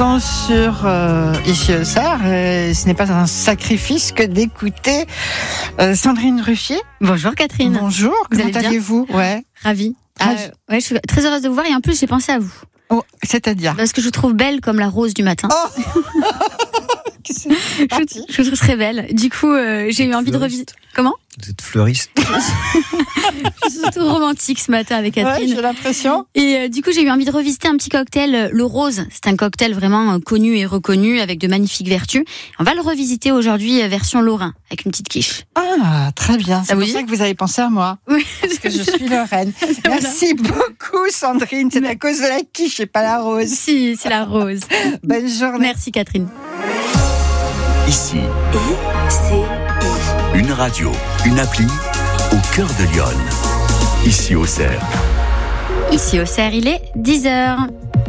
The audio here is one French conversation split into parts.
l'instant sur ici au Cerf. Ce n'est pas un sacrifice que d'écouter Sandrine Ruffier. Bonjour Catherine. Bonjour, comment allez-vous? Ouais. Ravie. Ouais, je suis très heureuse de vous voir et en plus j'ai pensé à vous. Oh, c'est-à-dire? Parce que je vous trouve belle comme la rose du matin. Oh je vous trouve très belle. Du coup, j'ai eu envie de revisiter. Comment? Vous êtes fleuriste. Je suis surtout romantique ce matin avec Catherine. Ouais, j'ai l'impression. Et du coup, j'ai eu envie de revisiter un petit cocktail, le rose. C'est un cocktail vraiment connu et reconnu avec de magnifiques vertus. On va le revisiter aujourd'hui version Lorrain avec une petite quiche. Ah, très bien. C'est Ça pour vous ça dit que vous avez pensé à moi. Oui. Parce que je suis Lorraine. Merci beaucoup, Sandrine. C'est à cause de la quiche et pas la rose. Si, c'est la rose. Bonne journée. Merci Catherine. Ici, une radio, une appli au cœur de Lyon. Ici au Cerf. Ici au Cerf, il est 10h.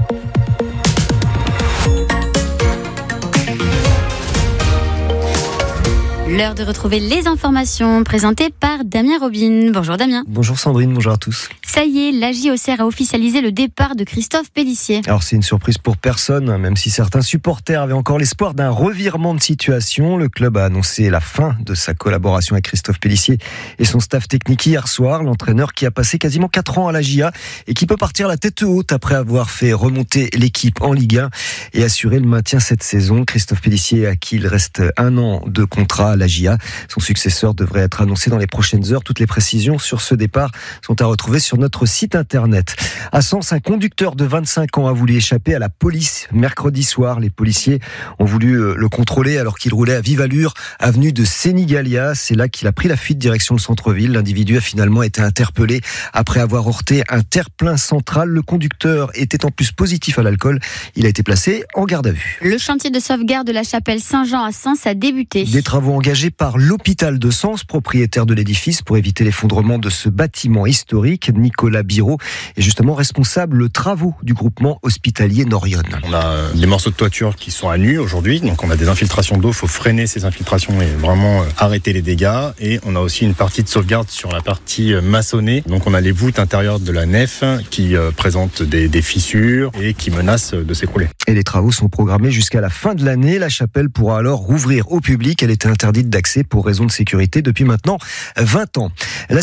L'heure de retrouver les informations présentées par Damien Robin. Bonjour Damien. Bonjour Sandrine, bonjour à tous. Ça y est, l'AJ au Cerf a officialisé le départ de Christophe Pélissier. Alors c'est une surprise pour personne, même si certains supporters avaient encore l'espoir d'un revirement de situation. Le club a annoncé la fin de sa collaboration avec Christophe Pélissier et son staff technique hier soir. L'entraîneur qui a passé quasiment 4 ans à la JA et qui peut partir la tête haute après avoir fait remonter l'équipe en Ligue 1 et assurer le maintien cette saison. Christophe Pélissier, à qui il reste 1 an de contrat à la JA. Son successeur devrait être annoncé dans les prochaines heures. Toutes les précisions sur ce départ sont à retrouver sur notre site internet. À Sens, un conducteur de 25 ans a voulu échapper à la police mercredi soir. Les policiers ont voulu le contrôler alors qu'il roulait à vive allure avenue de Sénégalia. C'est là qu'il a pris la fuite direction le centre-ville. L'individu a finalement été interpellé après avoir heurté un terre-plein central. Le conducteur était en plus positif à l'alcool. Il a été placé en garde à vue. Le chantier de sauvegarde de la chapelle Saint-Jean à Sens a débuté. Des travaux engagés par l'hôpital de Sens, propriétaire de l'édifice, pour éviter l'effondrement de ce bâtiment historique. Nicolas Biraud est justement responsable de travaux du groupement hospitalier Nord-Yonne. On a des morceaux de toiture qui sont à nu aujourd'hui, donc on a des infiltrations d'eau, il faut freiner ces infiltrations et vraiment arrêter les dégâts. Et on a aussi une partie de sauvegarde sur la partie maçonnée, donc on a les voûtes intérieures de la nef qui présentent des fissures et qui menacent de s'écrouler. Et les travaux sont programmés jusqu'à la fin de l'année. La chapelle pourra alors rouvrir au public. Elle était interdite d'accès pour raison de sécurité depuis maintenant 20 ans. La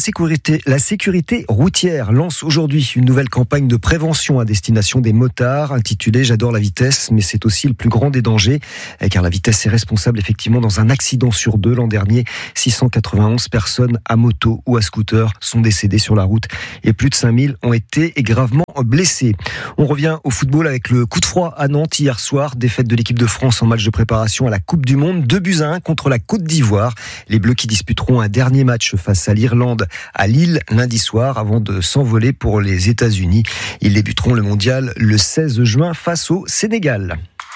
sécurité routière lance aujourd'hui une nouvelle campagne de prévention à destination des motards intitulée « J'adore la vitesse, mais c'est aussi le plus grand des dangers ». Car la vitesse est responsable effectivement dans un accident sur 2. L'an dernier, 691 personnes à moto ou à scooter sont décédées sur la route et plus de 5000 ont été gravement blessées. On revient au football avec le coup de froid à Nantes hier soir. Défaite de l'équipe de France en match de préparation à la Coupe du Monde. 2-1 contre la Côte d'Ivoire. Les Bleus qui disputeront un dernier match face à l'Irlande à Lille lundi soir avant de s'envoler pour les États-Unis. Ils débuteront le mondial le 16 juin face au Sénégal.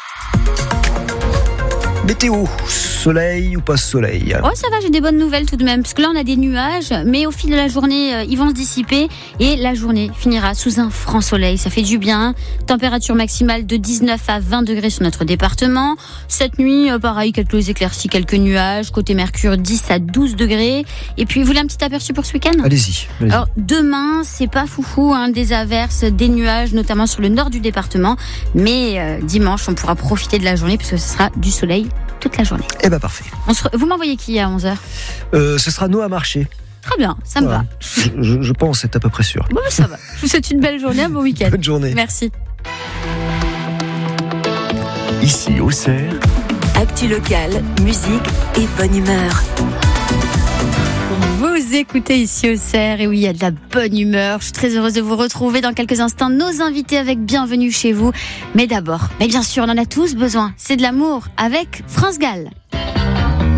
Météo, soleil ou pas soleil? Oh ça va, j'ai des bonnes nouvelles tout de même, parce que là on a des nuages, mais au fil de la journée ils vont se dissiper et la journée finira sous un franc soleil, ça fait du bien. Température maximale de 19 à 20 degrés sur notre département. Cette nuit, pareil, quelques éclaircies, quelques nuages, côté Mercure 10 à 12 degrés. Et puis vous voulez un petit aperçu pour ce week-end? Allez-y. Alors demain, c'est pas foufou, des averses, des nuages, notamment sur le nord du département, mais dimanche on pourra profiter de la journée puisque ce sera du soleil toute la journée. Eh ben parfait. Vous m'envoyez qui à 11h? Ce sera Noah Marché. Très bien, ça me va. Je pense, c'est à peu près sûr. Bon, ça va. Je vous souhaite une belle journée, un bon week-end. Bonne journée. Merci. Ici au Cerf. Actu locale, musique et bonne humeur. Vous écoutez ici au Cerf, et oui, il y a de la bonne humeur. Je suis très heureuse de vous retrouver dans quelques instants. Nos invités avec Bienvenue chez vous. Mais d'abord, bien sûr, on en a tous besoin. C'est de l'amour avec France Gall.